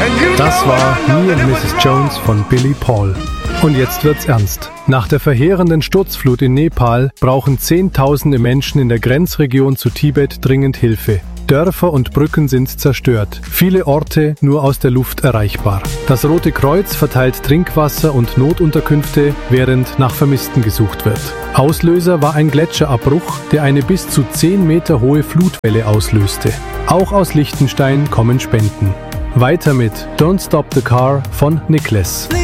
Das war Me and Mrs. Jones von Billy Paul. Und jetzt wird's ernst. Nach der verheerenden Sturzflut in Nepal brauchen Zehntausende Menschen in der Grenzregion zu Tibet dringend Hilfe. Dörfer und Brücken sind zerstört, viele Orte nur aus der Luft erreichbar. Das Rote Kreuz verteilt Trinkwasser und Notunterkünfte, während nach Vermissten gesucht wird. Auslöser war ein Gletscherabbruch, der eine bis zu 10 Meter hohe Flutwelle auslöste. Auch aus Liechtenstein kommen Spenden. Weiter mit Don't Stop the Car von Nicholas.